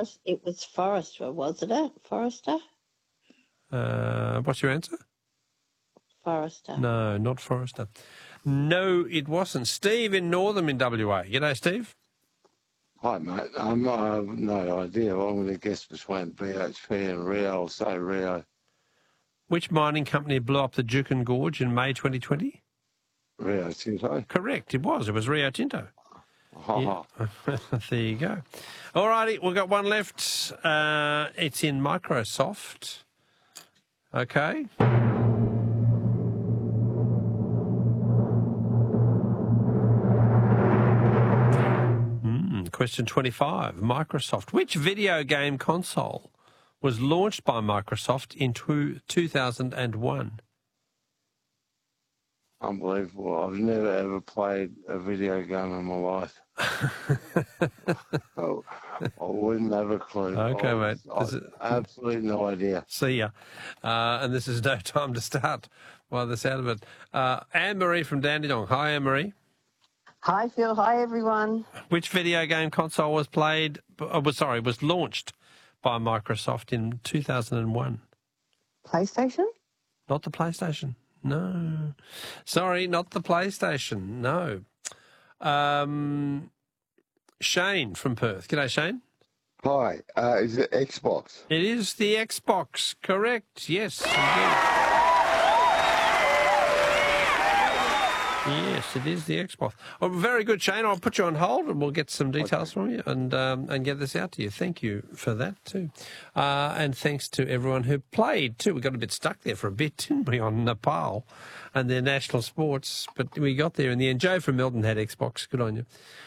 Forrester, wasn't it? Forrester? What's your answer? Forrester. No, not Forrester. No, it wasn't. Steve in Northam in WA. G'day, Steve. Hi, mate. I have no idea. I'm going to guess between BHP and Rio. I'll say Rio. Which mining company blew up the Juukan Gorge in May 2020? Rio Tinto. Correct, it was. It was Rio Tinto. Yeah. There you go. All righty, we've got one left. It's in Microsoft. Okay. Question 25. Microsoft. Which video game console was launched by Microsoft in 2001? Unbelievable. I've never ever played a video game in my life. I wouldn't have a clue. Okay, mate. Absolutely no idea. See ya. And this is no time to start while this out of it. Anne-Marie from Dandenong. Hi, Anne-Marie. Hi, Phil. Hi, everyone. Which video game console was launched by Microsoft in 2001? PlayStation? Not the PlayStation. No. Sorry, not the PlayStation. No. Shane from Perth. G'day, Shane. Hi. Is it Xbox? It is the Xbox. Correct. Yes, indeed. Yes, it is the Xbox. Oh, very good, Shane. I'll put you on hold and we'll get some details from you and get this out to you. Thank you for that too. And thanks to everyone who played too. We got a bit stuck there for a bit, didn't we, on Nepal and their national sports, but we got there in the end. Joe from Melbourne had Xbox. Good on you.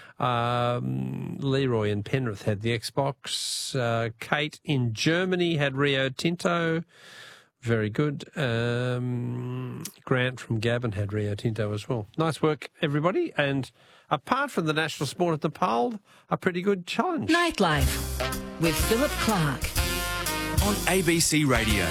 Leroy in Penrith had the Xbox. Kate in Germany had Rio Tinto. Very good. Grant from Gabon had Rio Tinto as well. Nice work, everybody. And apart from the national sport at Nepal, a pretty good challenge. Nightlife with Philip Clark on ABC Radio.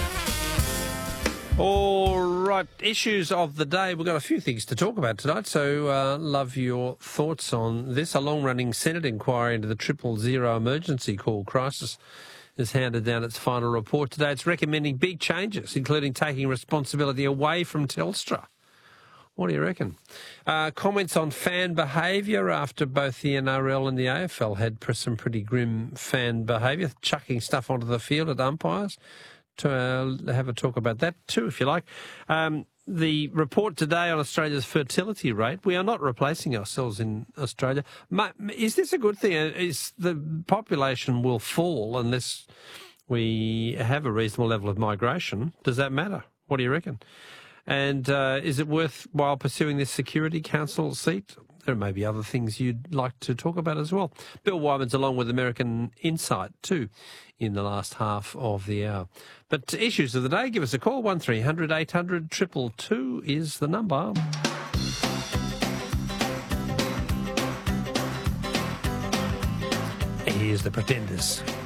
All right, issues of the day. We've got a few things to talk about tonight, so love your thoughts on this. A long-running Senate inquiry into the 000 emergency call crisis has handed down its final report today. It's recommending big changes, including taking responsibility away from Telstra. What do you reckon? Comments on fan behaviour after both the NRL and the AFL had some pretty grim fan behaviour, chucking stuff onto the field at umpires. To have a talk about that too, if you like. The report today on Australia's fertility rate. We are not replacing ourselves in Australia. Is this a good thing? Is the population will fall unless we have a reasonable level of migration? Does that matter? What do you reckon? And is it worthwhile pursuing this Security Council seat? There may be other things you'd like to talk about as well. Bill Wyman's along with American Insight too in the last half of the hour. But issues of the day, give us a call. 1300 800 222 is the number. Here's the Pretenders.